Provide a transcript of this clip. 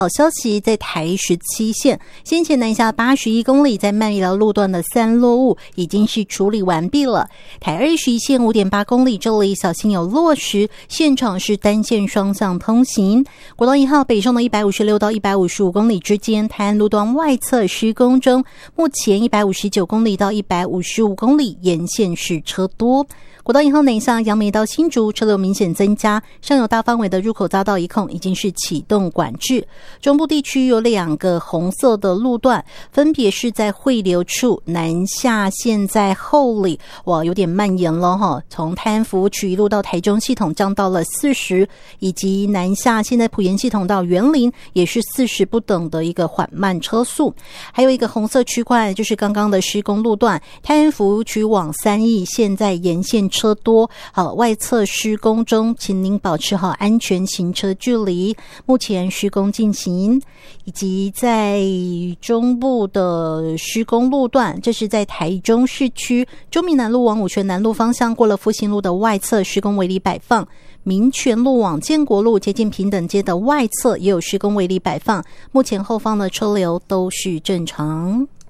好消息，在台17线先前南下81公里，在曼宜劳路段的散落物已经是处理完毕了。台21线 5.8 公里，这里小心有落石，现场是单线双向通行。国道1号北上的156到155公里之间，台安路段外侧施工中，目前159公里到155公里沿线是车多。国道1号南向杨梅到新竹，车流明显增加，上游大范围的入口匝道一控已经是启动管制。中部地区有2个红色的路段，分别是在汇流处南下线在后里，哇，有点蔓延了哈，从泰安服务区一路到台中系统降到了40，以及南下现在埔盐系统到园林也是40不等的一个缓慢车速。还有一个红色区块就是刚刚的施工路段，泰安服务区往3义现在沿线车多，好，外侧施工中，请您保持好安全行车距离。目前施工进行，以及在中部的施工路段，这是在台中市区中民南路往五权南路方向，过了复兴路的外侧施工围篱摆放。民权路往建国路接近平等街的外侧也有施工围篱摆放，目前后方的车流都是正常。